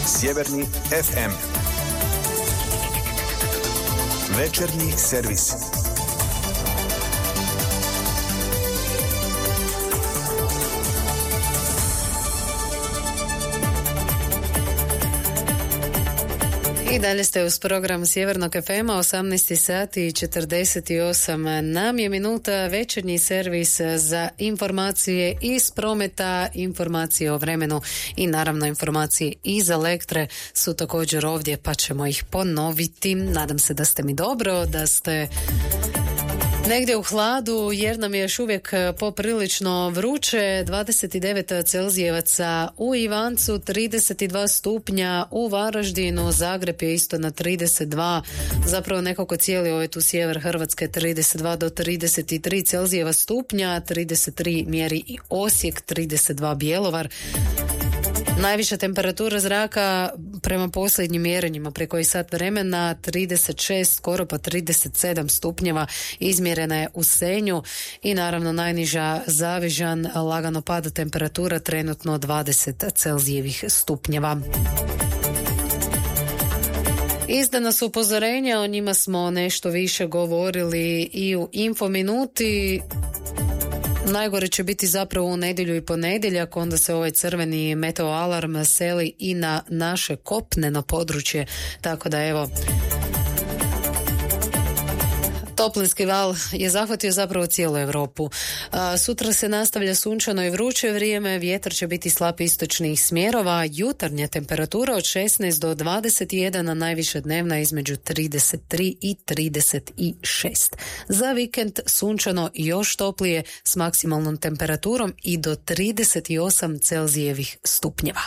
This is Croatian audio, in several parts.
Sjeverni FM. Večernji servis. I dalje ste uz program Sjevernog FM-a, 18 sati i 48 nam je minuta. Večernji servis za informacije iz prometa, informacije o vremenu i naravno informacije iz Elektre su također ovdje, pa ćemo ih ponoviti. Nadam se da ste mi dobro, da ste negdje u hladu, jer nam je još uvijek poprilično vruće. 29 celzijevaca u Ivancu, 32 stupnja u Varaždinu, Zagreb je isto na 32, zapravo nekako cijeli ovaj tu sjever Hrvatske 32 do 33 celzijeva stupnja, 33 mjeri i Osijek, 32 Bjelovar. Najviša temperatura zraka prema posljednjim mjerenjima preko i sat vremena 36, skoro pa 37 stupnjeva izmjerena je u Senju i naravno najniža Zavižan, lagano pada temperatura, trenutno 20 celzijevih stupnjeva. Izdana su upozorenja, o njima smo nešto više govorili i u Infominuti. Najgore će biti zapravo u nedjelju i ponedjeljak, onda se ovaj crveni meteoalarm seli i na naše kopneno područje, tako da evo, toplinski val je zahvatio zapravo cijelu Europu. Sutra se nastavlja sunčano i vruće vrijeme, vjetar će biti slab istočnih smjerova, jutarnja temperatura od 16 do 21, a najviša dnevna između 33 i 36. Za vikend sunčano i još toplije s maksimalnom temperaturom i do 38 celzijevih stupnjeva.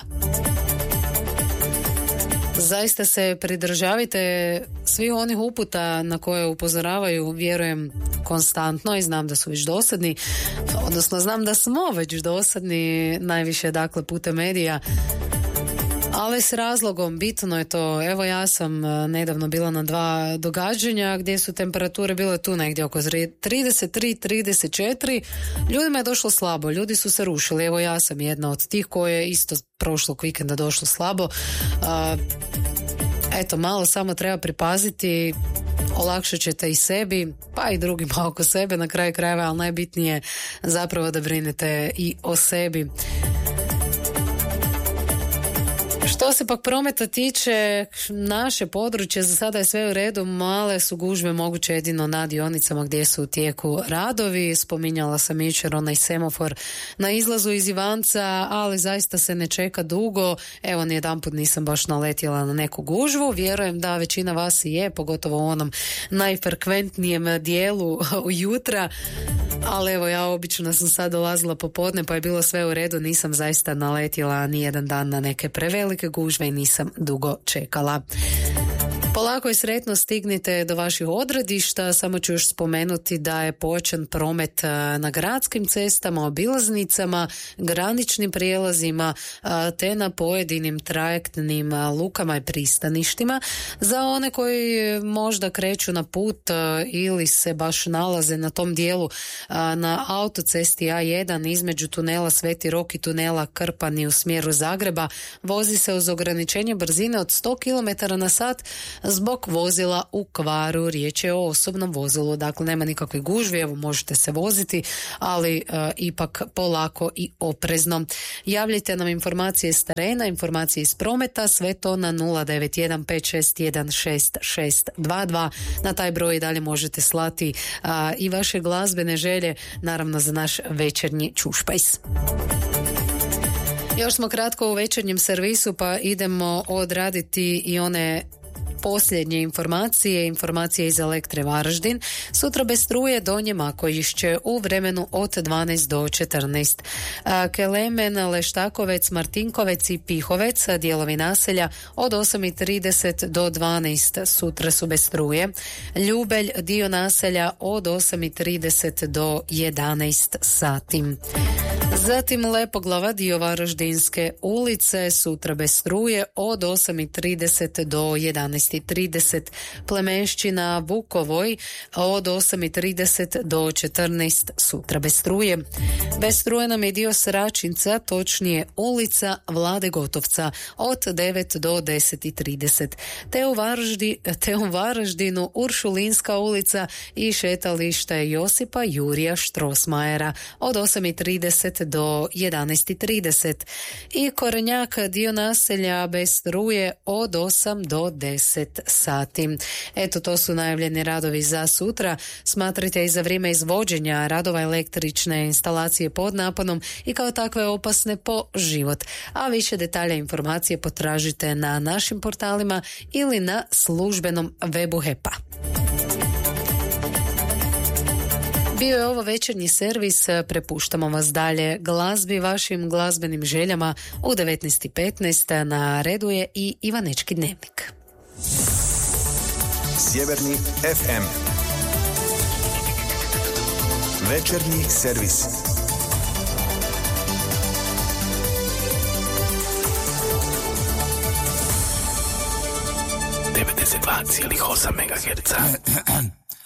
Zaista se pridržavite svih onih uputa na koje upozoravaju, vjerujem, konstantno i znam da su već dosadni, odnosno znam da smo već dosadni, najviše dakle putem medija, ali s razlogom, bitno je to. Evo ja sam nedavno bila na 2 događanja gdje su temperature bile tu negdje oko 33-34, ljudima je došlo slabo, ljudi su se rušili, evo ja sam jedna od tih koje je isto prošlog vikenda došlo slabo. Eto, malo samo treba pripaziti, olakšat ćete i sebi, pa i drugima oko sebe na kraju krajeva, ali najbitnije zapravo da brinete i o sebi. Što se pak prometa tiče, naše područje za sada je sve u redu, male su gužve moguće jedino na dionicama gdje su u tijeku radovi. Spominjala sam jučer onaj semafor na izlazu iz Ivanca, ali zaista se ne čeka dugo. Evo, nijedanput nisam baš naletjela na neku gužvu, vjerujem da većina vas i je, pogotovo u onom najfrekventnijem dijelu jutra, ali evo ja obično sam sad dolazila popodne pa je bilo sve u redu, nisam zaista naletjela nijedan dan na neke prevelike gužve i nisam dugo čekala. Polako i sretno stignite do vaših odredišta, samo ću još spomenuti da je povećan promet na gradskim cestama, obilaznicama, graničnim prijelazima te na pojedinim trajektnim lukama i pristaništima. Za one koji možda kreću na put ili se baš nalaze na tom dijelu na autocesti A1 između tunela Sveti Rok i tunela Krpani u smjeru Zagreba, vozi se uz ograničenje brzine od 100 km/h zbog vozila u kvaru. Riječ je o osobnom vozilu, dakle nema nikakve gužve, evo možete se voziti, ali ipak polako i oprezno. Javljajte nam informacije s terena, informacije iz prometa, sve to na 091 561 6622. Na taj broj dalje možete slati i vaše glazbene želje, naravno za naš večernji čušpajs. Još smo kratko u večernjem servisu, pa idemo odraditi i one posljednje informacije iz Elektre Varaždin. Sutra bez struje Donje Makojišće u vremenu od 12 do 14. Kelemen, Leštakovec, Martinkovec i Pihovec, dijelovi naselja od 8:30 do 12 sutra su bez struje. Ljubelj, dio naselja od 8:30 do 11 sati. Zatim Lepoglava, dio Varaždinske ulice, sutra bez struje od 8.30 do 11.30. Plemenšćina Vukovoj od 8.30 do 14 sutra bez struje. Bez struje nam je dio Sračinca, točnije ulica Vlade Gotovca od 9 do 10.30. Te u Varaždinu Uršulinska ulica i šetalište Josipa Jurija Štrosmajera od 8.30 do 11.30 i Korenjak, dio naselja bez struje od 8 do 10 sati. Eto, to su najavljeni radovi za sutra. Smatrite i za vrijeme izvođenja radova električne instalacije pod naponom i kao takve opasne po život. A više detalja i informacije potražite na našim portalima ili na službenom webu HEP-a. Bio je ovo večernji servis, prepuštamo vas dalje glazbi, vašim glazbenim željama. U 19.15 na redu je i Ivanečki dnevnik. Sjeverni FM. Večernji servis. ...92,8 MHz.